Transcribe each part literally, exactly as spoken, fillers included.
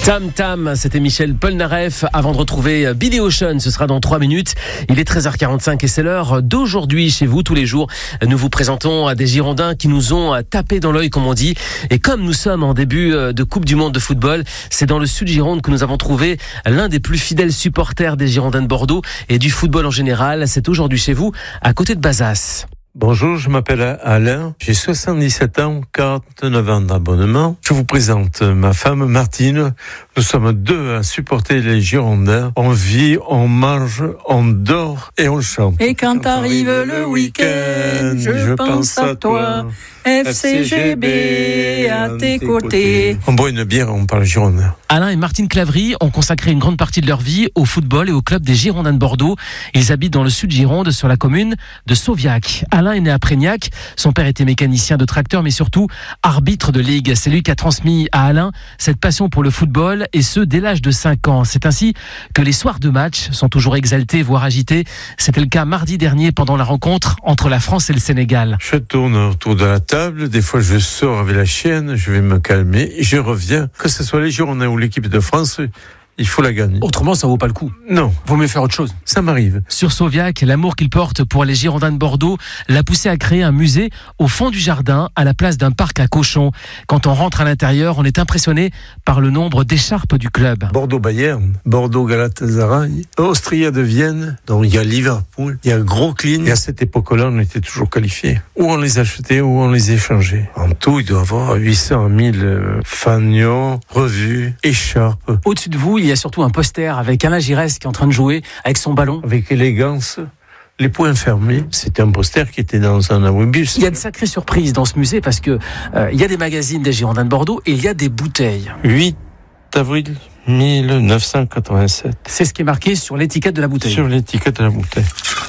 Tam Tam, c'était Michel Polnareff. Avant de retrouver Billy Ocean, ce sera dans trois minutes. Il est treize heures quarante-cinq et c'est l'heure d'aujourd'hui chez vous. Tous les jours, nous vous présentons des Girondins qui nous ont tapé dans l'œil, comme on dit. Et comme nous sommes en début de Coupe du Monde de football, c'est dans le Sud Gironde que nous avons trouvé l'un des plus fidèles supporters des Girondins de Bordeaux et du football en général. C'est aujourd'hui chez vous, à côté de Bazas. Bonjour, je m'appelle Alain, j'ai soixante-dix-sept ans, quarante-neuf ans d'abonnement. Je vous présente ma femme Martine. Nous sommes deux à supporter les Girondins. On vit, on mange, on dort et on chante. Et quand, quand arrive le week-end, je, je pense à toi. F C G B à tes côtés. On boit une bière, on parle Girondins. Alain et Martine Clavry ont consacré une grande partie de leur vie au football et au club des Girondins de Bordeaux. Ils habitent dans le sud Gironde, sur la commune de Sauviac. Alain est né à Prégnac. Son père était mécanicien de tracteur, mais surtout arbitre de ligue. C'est lui qui a transmis à Alain cette passion pour le football, et ce, dès l'âge de cinq ans. C'est ainsi que les soirs de match sont toujours exaltés, voire agités. C'était le cas mardi dernier pendant la rencontre entre la France et le Sénégal. Je tourne autour de la table. Des fois, je sors avec la chienne, je vais me calmer et je reviens. Que ce soit les Girondins ou l'équipe de France, il faut la gagner. Autrement, ça vaut pas le coup. Non. Vaut mieux faire autre chose. Ça m'arrive. Sur Sauviac, l'amour qu'il porte pour les Girondins de Bordeaux l'a poussé à créer un musée au fond du jardin, à la place d'un parc à cochons. Quand on rentre à l'intérieur, on est impressionné par le nombre d'écharpes du club. Bordeaux-Bayern, Bordeaux-Galatasaray, Austria de Vienne. Donc il y a Liverpool, il y a Groclin. Et à cette époque-là, on était toujours qualifiés. Ou on les achetait, ou on les échangeait. En tout, il doit y avoir huit cent mille fanions, revues, écharpes. Au-dessus de vous, il y a surtout un poster avec Alain Giresse qui est en train de jouer avec son ballon. Avec élégance, les poings fermés. C'était un poster qui était dans un abribus. Il y a de sacrées surprises dans ce musée parce que euh, il y a des magazines des Girondins de Bordeaux et il y a des bouteilles. huit avril mille neuf cent quatre-vingt-sept. C'est ce qui est marqué sur l'étiquette de la bouteille. Sur l'étiquette de la bouteille.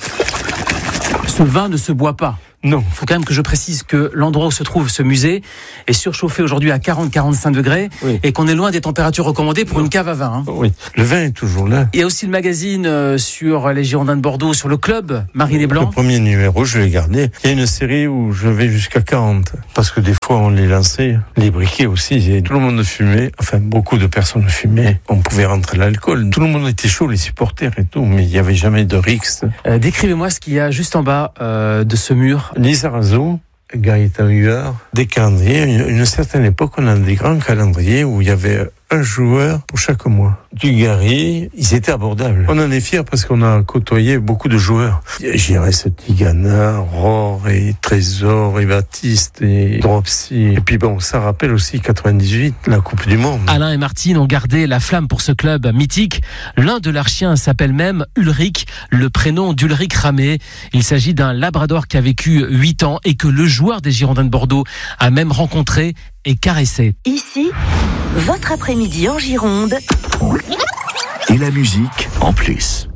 Ce vin ne se boit pas. Non. Il faut quand même que je précise que l'endroit où se trouve ce musée est surchauffé aujourd'hui à quarante à quarante-cinq degrés, oui, et qu'on est loin des températures recommandées pour, oui, une cave à vin. Hein. Oui, le vin est toujours là. Il y a aussi le magazine euh, sur les Girondins de Bordeaux, sur le club Marine et Blanc. Le premier numéro, je l'ai gardé. Il y a une série où je vais jusqu'à quarante. Parce que des fois, on les lançait, les briquets aussi. Et tout le monde fumait. Enfin, beaucoup de personnes fumaient. On pouvait rentrer l'alcool. Tout le monde était chaud, les supporters et tout. Mais il n'y avait jamais de rixe. Euh, décrivez-moi ce qu'il y a juste en bas euh, de ce mur. Lizarazo, Gaëtan Huard, des calendriers. Une, une certaine époque, on a des grands calendriers où il y avait un joueur pour chaque mois. Dugarry, ils étaient abordables. On en est fiers parce qu'on a côtoyé beaucoup de joueurs. Giresse, Tigana, Rohr et Trésor et Baptiste et Dropsy. Et puis bon, ça rappelle aussi quatre-vingt-dix-huit, la Coupe du Monde. Alain et Martine ont gardé la flamme pour ce club mythique. L'un de leurs chiens s'appelle même Ulrich, le prénom d'Ulrich Ramé. Il s'agit d'un labrador qui a vécu huit ans et que le joueur des Girondins de Bordeaux a même rencontré et caressé. Ici, votre après-midi en Gironde. Et la musique en plus.